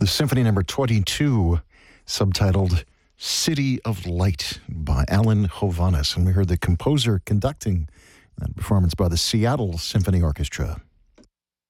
the Symphony Number 22, subtitled City of Light by Alan Hovhaness. And we heard the composer conducting that performance by the Seattle Symphony Orchestra.